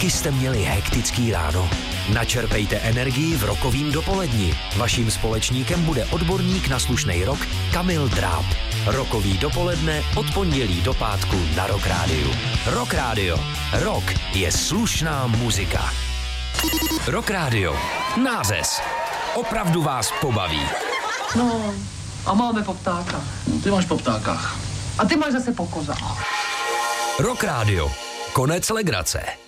Taky jste měli hektický ráno? Načerpejte energii v rokovým dopoledni. Vaším společníkem bude odborník na slušnej rock Kamil Dráb. Rokový dopoledne od pondělí do pátku na Rock Rádiu. Rock Rádio. Rock je slušná muzika. Rock Rádio. Nářez. Opravdu vás pobaví. No, a máme po ptákách. No, ty máš po ptákách. A ty máš zase po kozách. Rock Rádio. Konec legrace.